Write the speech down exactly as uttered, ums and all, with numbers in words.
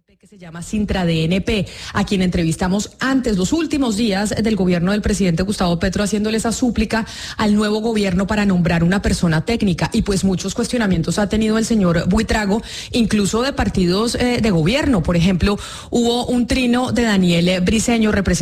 que se llama Sintra D N P, a quien entrevistamos antes, los últimos días del gobierno del presidente Gustavo Petro, haciéndole esa súplica al nuevo gobierno para nombrar una persona técnica. Y pues muchos cuestionamientos ha tenido el señor Buitrago, incluso de partidos eh, de gobierno. Por ejemplo, hubo un trino de Daniel Briceño, representante